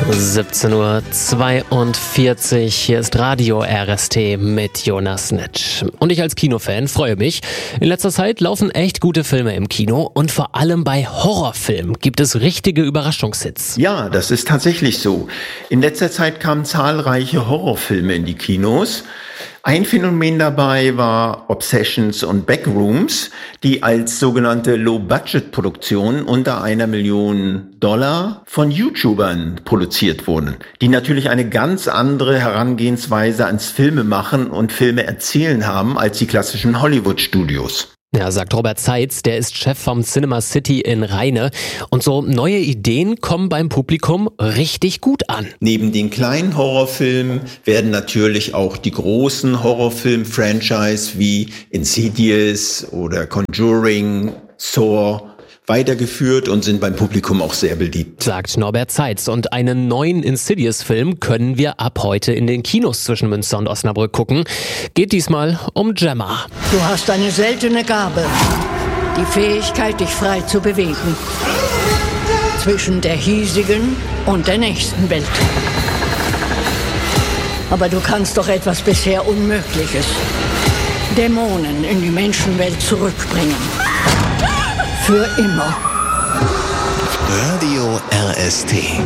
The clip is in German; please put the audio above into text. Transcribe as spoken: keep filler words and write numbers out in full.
siebzehn Uhr zweiundvierzig, hier ist Radio R S T mit Jonas Nitsch. Und ich als Kinofan freue mich. In letzter Zeit laufen echt gute Filme im Kino und vor allem bei Horrorfilmen gibt es richtige Überraschungshits. Ja, das ist tatsächlich so. In letzter Zeit kamen zahlreiche Horrorfilme in die Kinos. Ein Phänomen dabei war Obsessions und Backrooms, die als sogenannte Low-Budget-Produktionen unter einer Million Dollar von YouTubern produziert wurden, die natürlich eine ganz andere Herangehensweise ans Filmemachen und Filme erzählen haben als die klassischen Hollywood-Studios. Ja, sagt Robert Seitz, der ist Chef vom Cinema City in Rheine. Und so neue Ideen kommen beim Publikum richtig gut an. Neben den kleinen Horrorfilmen werden natürlich auch die großen Horrorfilm-Franchise wie Insidious oder Conjuring, Saw weitergeführt und sind beim Publikum auch sehr beliebt. Sagt Norbert Seitz. Und einen neuen Insidious-Film können wir ab heute in den Kinos zwischen Münster und Osnabrück gucken. Geht diesmal um Gemma. Du hast eine seltene Gabe. Die Fähigkeit, dich frei zu bewegen. Zwischen der hiesigen und der nächsten Welt. Aber du kannst doch etwas bisher Unmögliches. Dämonen in die Menschenwelt zurückbringen. Für immer. Radio R S T.